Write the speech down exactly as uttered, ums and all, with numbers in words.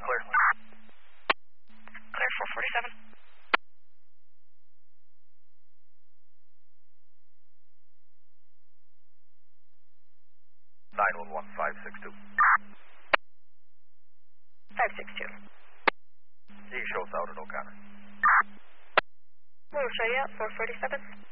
clear. Clear four forty-seven. nine one one, five six two. five six two. He shows out at O'Connor. We'll show you out four forty-seven.